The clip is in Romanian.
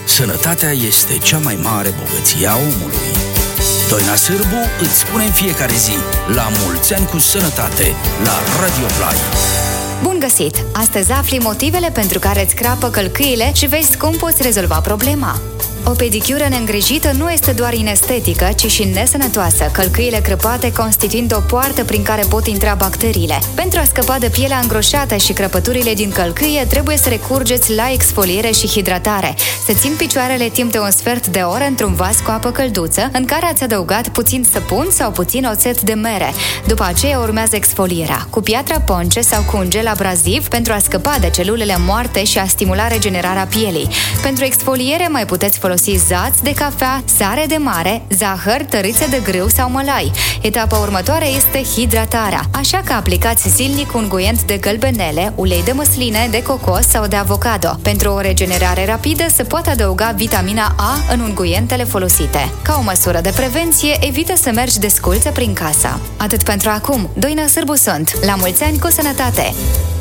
Sănătatea este cea mai mare bogăție a omului. Doina Sârbu îți spune în fiecare zi: la mulți ani cu sănătate, la Radio Play. Bun găsit! Astăzi afli motivele pentru care îți crapă călcâiele și vezi cum poți rezolva problema. O pedicură neîngrijită nu este doar inestetică, ci și nesănătoasă, călcâiele crăpate constituind o poartă prin care pot intra bacteriile. Pentru a scăpa de pielea îngroșată și crăpăturile din călcâie, trebuie să recurgeți la exfoliere și hidratare. Să țin picioarele timp de un sfert de oră într-un vas cu apă călduță, în care ați adăugat puțin săpun sau puțin oțet de mere. După aceea urmează exfolierea, cu piatra ponce sau cu un gel abraziv pentru a scăpa de celulele moarte și a stimula regenerarea pielii. Pentru exfoliere mai puteți folosi zați de cafea, sare de mare, zahăr, tărițe de grâu sau mălai. Etapa următoare este hidratarea, așa că aplicați zilnic unguent de gălbenele, ulei de măsline, de cocos sau de avocado. Pentru o regenerare rapidă se poate adăuga vitamina A în unguentele folosite. Ca o măsură de prevenție, evită să mergi desculță prin casă. Atât pentru acum. Doina Sârbu sunt. La mulți ani cu sănătate!